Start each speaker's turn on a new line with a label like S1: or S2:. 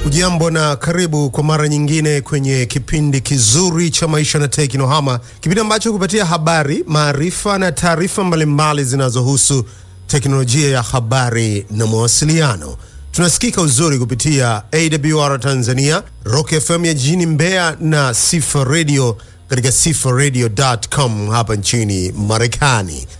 S1: Ujambo na karibu kwa mara nyingine kwenye kipindi kizuri cha Maisha na Teknohama, kipindi ambacho kupatia habari, maarifa na taarifa mbalimbali zinazohusu teknolojia ya habari na mawasiliano. Tunasikika uzuri kupitia AWR Tanzania, Rock FM ya jijini Mbeya na Sifa Radio katika sifaradio.com hapa nchini Marekani.